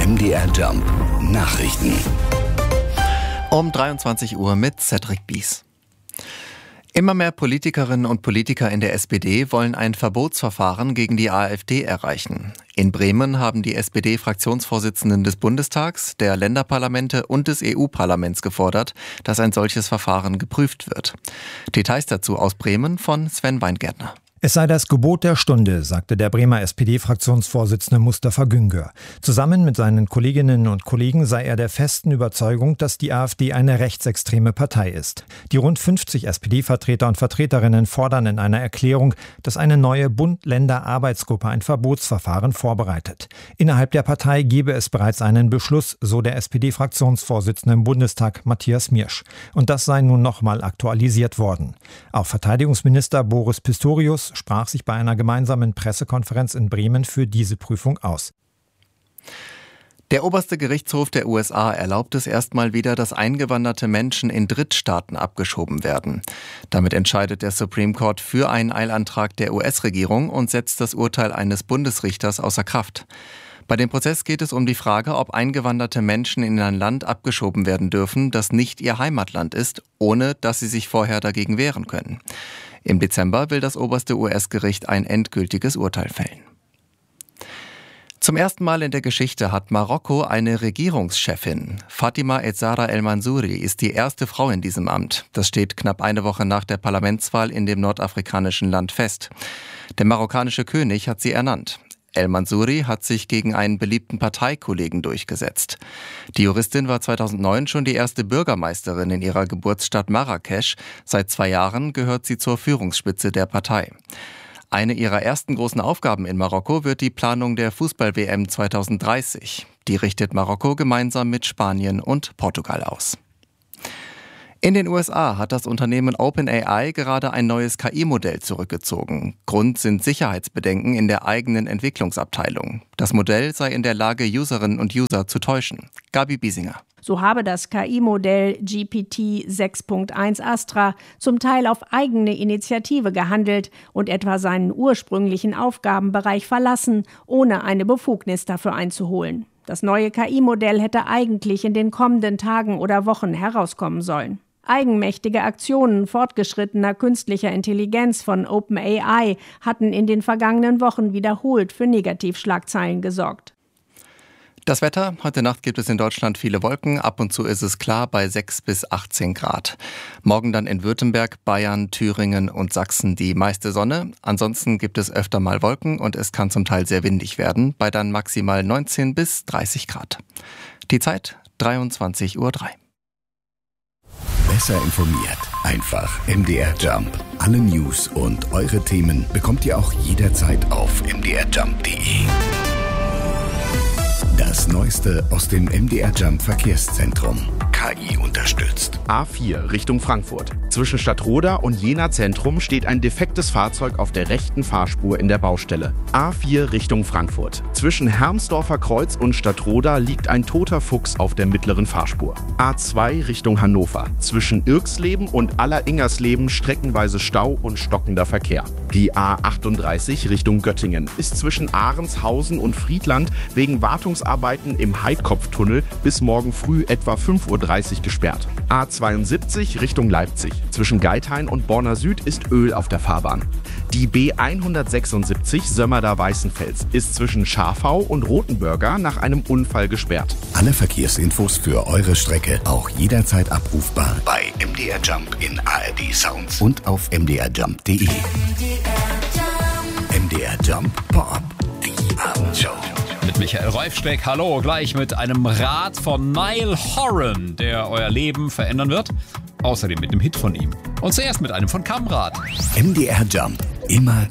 MDR Jump Nachrichten. Um 23 Uhr mit Cedric Bies. Immer mehr Politikerinnen und Politiker in der SPD wollen ein Verbotsverfahren gegen die AfD erreichen. In Bremen haben die SPD-Fraktionsvorsitzenden des Bundestags, der Länderparlamente und des EU-Parlaments gefordert, dass ein solches Verfahren geprüft wird. Details dazu aus Bremen von Sven Weingärtner. Es sei das Gebot der Stunde, sagte der Bremer SPD-Fraktionsvorsitzende Mustafa Güngör. Zusammen mit seinen Kolleginnen und Kollegen sei er der festen Überzeugung, dass die AfD eine rechtsextreme Partei ist. Die rund 50 SPD-Vertreter und Vertreterinnen fordern in einer Erklärung, dass eine neue Bund-Länder-Arbeitsgruppe ein Verbotsverfahren vorbereitet. Innerhalb der Partei gebe es bereits einen Beschluss, so der SPD-Fraktionsvorsitzende im Bundestag Matthias Miersch. Und das sei nun nochmal aktualisiert worden. Auch Verteidigungsminister Boris Pistorius sprach sich bei einer gemeinsamen Pressekonferenz in Bremen für diese Prüfung aus. Der oberste Gerichtshof der USA erlaubt es erstmal wieder, dass eingewanderte Menschen in Drittstaaten abgeschoben werden. Damit entscheidet der Supreme Court für einen Eilantrag der US-Regierung und setzt das Urteil eines Bundesrichters außer Kraft. Bei dem Prozess geht es um die Frage, ob eingewanderte Menschen in ein Land abgeschoben werden dürfen, das nicht ihr Heimatland ist, ohne dass sie sich vorher dagegen wehren können. Im Dezember will das oberste US-Gericht ein endgültiges Urteil fällen. Zum ersten Mal in der Geschichte hat Marokko eine Regierungschefin. Fatima Ezzara El Mansouri ist die erste Frau in diesem Amt. Das steht knapp eine Woche nach der Parlamentswahl in dem nordafrikanischen Land fest. Der marokkanische König hat sie ernannt. El Mansouri hat sich gegen einen beliebten Parteikollegen durchgesetzt. Die Juristin war 2009 schon die erste Bürgermeisterin in ihrer Geburtsstadt Marrakesch. Seit 2 Jahren gehört sie zur Führungsspitze der Partei. Eine ihrer ersten großen Aufgaben in Marokko wird die Planung der Fußball-WM 2030. Die richtet Marokko gemeinsam mit Spanien und Portugal aus. In den USA hat das Unternehmen OpenAI gerade ein neues KI-Modell zurückgezogen. Grund sind Sicherheitsbedenken in der eigenen Entwicklungsabteilung. Das Modell sei in der Lage, Userinnen und User zu täuschen. Gabi Biesinger. So habe das KI-Modell GPT 6.1 Astra zum Teil auf eigene Initiative gehandelt und etwa seinen ursprünglichen Aufgabenbereich verlassen, ohne eine Befugnis dafür einzuholen. Das neue KI-Modell hätte eigentlich in den kommenden Tagen oder Wochen herauskommen sollen. Eigenmächtige Aktionen fortgeschrittener künstlicher Intelligenz von OpenAI hatten in den vergangenen Wochen wiederholt für Negativschlagzeilen gesorgt. Das Wetter: Heute Nacht gibt es in Deutschland viele Wolken. Ab und zu ist es klar bei 6 bis 18 Grad. Morgen dann in Württemberg, Bayern, Thüringen und Sachsen die meiste Sonne. Ansonsten gibt es öfter mal Wolken und es kann zum Teil sehr windig werden, bei dann maximal 19 bis 30 Grad. Die Zeit 23:03 Uhr. Besser informiert. Einfach MDR Jump. Alle News und eure Themen bekommt ihr auch jederzeit auf mdrjump.de. Das Neueste aus dem MDR Jump Verkehrszentrum. KI unterstützt. A4 Richtung Frankfurt. Zwischen Stadtroda und Jena Zentrum steht ein defektes Fahrzeug auf der rechten Fahrspur in der Baustelle. A4 Richtung Frankfurt. Zwischen Hermsdorfer Kreuz und Stadtroda liegt ein toter Fuchs auf der mittleren Fahrspur. A2 Richtung Hannover. Zwischen Irksleben und Alleringersleben streckenweise Stau und stockender Verkehr. Die A38 Richtung Göttingen ist zwischen Ahrenshausen und Friedland wegen Wartungsarbeiten im Heidkopftunnel bis morgen früh etwa 5:30 Uhr gesperrt. A72 Richtung Leipzig. Zwischen Geithain und Borna Süd ist Öl auf der Fahrbahn. Die B176 Sömmerda-Weißenfels ist zwischen Schafau und Rotenburger nach einem Unfall gesperrt. Alle Verkehrsinfos für eure Strecke auch jederzeit abrufbar bei MDR Jump in ARD Sounds und auf mdrjump.de. MDR Jump Pop, die Abendshow. Mit Michael Reifsteck, hallo, gleich mit einem Rat von Niall Horan, der euer Leben verändern wird. Außerdem mit einem Hit von ihm. Und zuerst mit einem von Kamrat. MDR Jump, immer